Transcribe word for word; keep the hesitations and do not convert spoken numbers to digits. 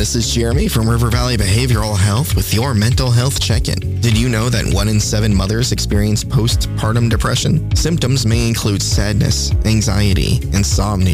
this is Jeremy from River Valley Behavioral Health with your mental health check-in. Did you know that one in seven mothers experience postpartum depression? Symptoms may include sadness, anxiety, insomnia,